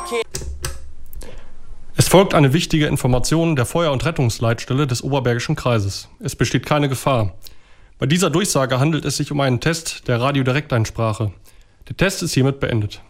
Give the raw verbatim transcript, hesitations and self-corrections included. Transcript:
Es folgt eine wichtige Information der Feuer- und Rettungsleitstelle des Oberbergischen Kreises. Es besteht keine Gefahr. Bei dieser Durchsage handelt es sich um einen Test der Radiodirekteinsprache. Der Test ist hiermit beendet.